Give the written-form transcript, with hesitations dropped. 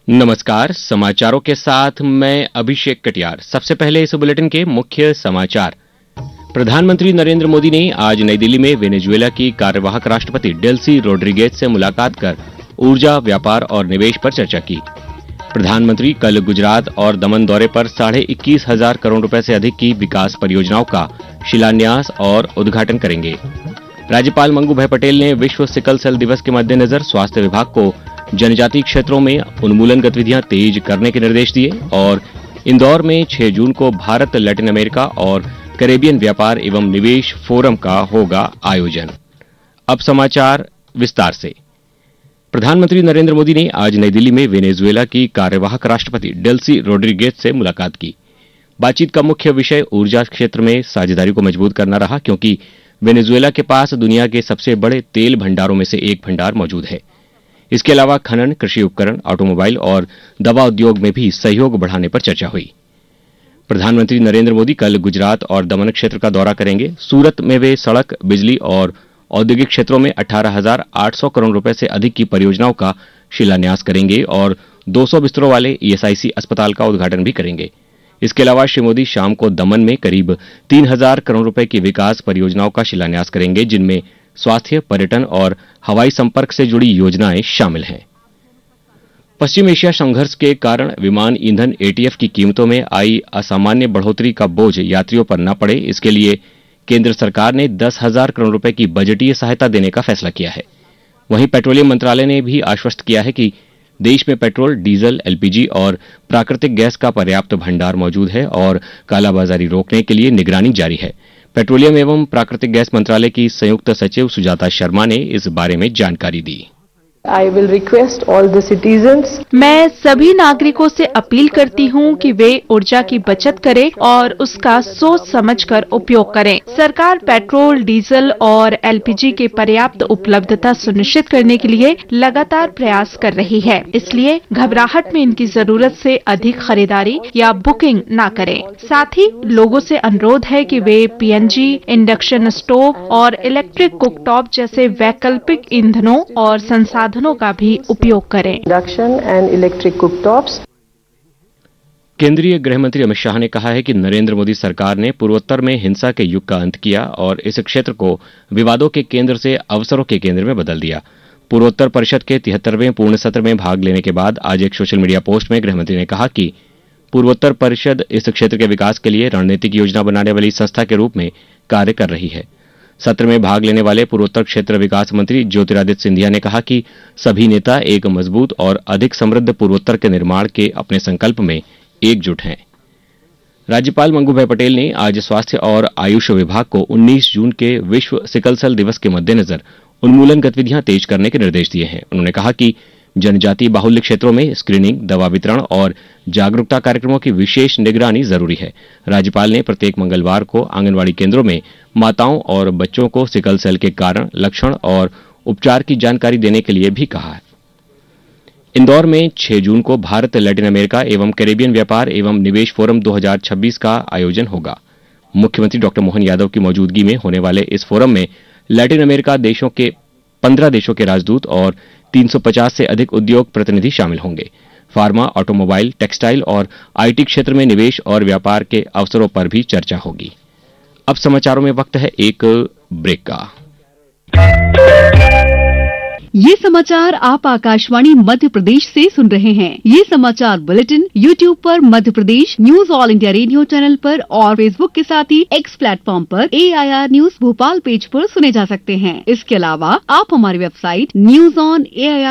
नमस्कार, समाचारों के साथ मैं अभिषेक कटियार। सबसे पहले इस बुलेटिन के मुख्य समाचार। प्रधानमंत्री नरेंद्र मोदी ने आज नई दिल्ली में वेनेजुएला की कार्यवाहक राष्ट्रपति डेल्सी रोड्रिगेज से मुलाकात कर ऊर्जा, व्यापार और निवेश पर चर्चा की। प्रधानमंत्री कल गुजरात और दमन दौरे पर 21,500 करोड़ रुपए से अधिक की विकास परियोजनाओं का शिलान्यास और उद्घाटन करेंगे। राज्यपाल मंगू भाई पटेल ने विश्व सिकल सेल दिवस के मद्देनजर स्वास्थ्य विभाग को जनजातीय क्षेत्रों में उन्मूलन गतिविधियां तेज करने के निर्देश दिए और इंदौर में 6 जून को भारत, लैटिन अमेरिका और कैरेबियन व्यापार एवं निवेश फोरम का होगा आयोजन। अब समाचार विस्तार से। प्रधानमंत्री नरेंद्र मोदी ने आज नई दिल्ली में वेनेजुएला की कार्यवाहक राष्ट्रपति डेल्सी रोड्रिगेज से मुलाकात की। बातचीत का मुख्य विषय ऊर्जा क्षेत्र में साझेदारी को मजबूत करना रहा, क्योंकि वेनेजुएला के पास दुनिया के सबसे बड़े तेल भंडारों में से एक भंडार मौजूद है। इसके अलावा खनन, कृषि उपकरण, ऑटोमोबाइल और दवा उद्योग में भी सहयोग बढ़ाने पर चर्चा हुई। प्रधानमंत्री नरेंद्र मोदी कल गुजरात और दमन क्षेत्र का दौरा करेंगे। सूरत में वे सड़क, बिजली और औद्योगिक क्षेत्रों में 18,800 करोड़ रुपए से अधिक की परियोजनाओं का शिलान्यास करेंगे और 200 बिस्तरों वाले ईएसआईसी अस्पताल का उद्घाटन भी करेंगे। इसके अलावा श्री मोदी शाम को दमन में करीब 3,000 करोड़ रुपए की विकास परियोजनाओं का शिलान्यास करेंगे, जिनमें स्वास्थ्य, पर्यटन और हवाई संपर्क से जुड़ी योजनाएं शामिल हैं। पश्चिम एशिया संघर्ष के कारण विमान ईंधन एटीएफ की कीमतों में आई असामान्य बढ़ोतरी का बोझ यात्रियों पर न पड़े, इसके लिए केंद्र सरकार ने 10,000 करोड़ रुपए की बजटीय सहायता देने का फैसला किया है। वहीं पेट्रोलियम मंत्रालय ने भी आश्वस्त किया है कि देश में पेट्रोल, डीजल, एलपीजी और प्राकृतिक गैस का पर्याप्त भंडार मौजूद है और कालाबाजारी रोकने के लिए निगरानी जारी है। पेट्रोलियम एवं प्राकृतिक गैस मंत्रालय की संयुक्त सचिव सुजाता शर्मा ने इस बारे में जानकारी दी। I will request all the citizens. मैं सभी नागरिकों से अपील करती हूँ कि वे ऊर्जा की बचत करें और उसका सोच समझकर उपयोग करें। सरकार पेट्रोल, डीजल और एलपीजी के पर्याप्त उपलब्धता सुनिश्चित करने के लिए लगातार प्रयास कर रही है, इसलिए घबराहट में इनकी जरूरत से अधिक खरीदारी या बुकिंग न करें। साथ ही लोगों से अनुरोध है कि वे पीएनजी, इंडक्शन स्टोव और इलेक्ट्रिक कुकटॉप जैसे वैकल्पिक ईंधनों और संसाधनों का भी उपयोग करें। Induction and electric cooktops. केंद्रीय गृह मंत्री अमित शाह ने कहा है कि नरेंद्र मोदी सरकार ने पूर्वोत्तर में हिंसा के युग का अंत किया और इस क्षेत्र को विवादों के केंद्र से अवसरों के केंद्र में बदल दिया। पूर्वोत्तर परिषद के 73वें पूर्ण सत्र में भाग लेने के बाद आज एक सोशल मीडिया पोस्ट में गृह मंत्री ने कहा कि पूर्वोत्तर परिषद इस क्षेत्र के विकास के लिए रणनीतिक योजना बनाने वाली संस्था के रूप में कार्य कर रही है। सत्र में भाग लेने वाले पूर्वोत्तर क्षेत्र विकास मंत्री ज्योतिरादित्य सिंधिया ने कहा कि सभी नेता एक मजबूत और अधिक समृद्ध पूर्वोत्तर के निर्माण के अपने संकल्प में एकजुट हैं। राज्यपाल मंगू भाई पटेल ने आज स्वास्थ्य और आयुष विभाग को 19 जून के विश्व सिकल सेल दिवस के मद्देनजर उन्मूलन गतिविधियां तेज करने के निर्देश दिए हैं। उन्होंने कहा कि जनजातीय बाहुल्य क्षेत्रों में स्क्रीनिंग, दवा वितरण और जागरूकता कार्यक्रमों की विशेष निगरानी जरूरी है। राज्यपाल ने प्रत्येक मंगलवार को आंगनवाड़ी केंद्रों में माताओं और बच्चों को सिकल सेल के कारण, लक्षण और उपचार की जानकारी देने के लिए भी कहा है। इंदौर में 6 जून को भारत, लैटिन अमेरिका एवं कैरेबियन व्यापार एवं निवेश फोरम 2026 का आयोजन होगा। मुख्यमंत्री डॉक्टर मोहन यादव की मौजूदगी में होने वाले इस फोरम में लैटिन अमेरिका देशों के 15 देशों के राजदूत और 350 से अधिक उद्योग प्रतिनिधि शामिल होंगे। फार्मा, ऑटोमोबाइल, टेक्सटाइल और आईटी क्षेत्र में निवेश और व्यापार के अवसरों पर भी चर्चा होगी। अब समाचारों में वक्त है एक ब्रेक का। ये समाचार आप आकाशवाणी मध्य प्रदेश से सुन रहे हैं। ये समाचार बुलेटिन YouTube पर Madhya Pradesh news all India radio channel पर और फेसबुक के साथ ही X प्लेटफॉर्म पर AIR न्यूज भोपाल पेज पर सुने जा सकते हैं। इसके अलावा आप हमारी वेबसाइट newsonair.in